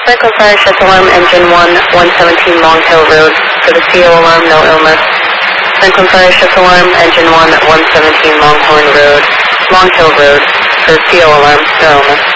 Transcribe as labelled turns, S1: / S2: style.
S1: Franklin Fire Shift Alarm, Engine 1, 117 Long Hill Road. For the CO alarm, no illness. Franklin Fire Shift Alarm, Engine 1, 117 Longhorn Road, Long Hill Road. For the CO alarm, no illness.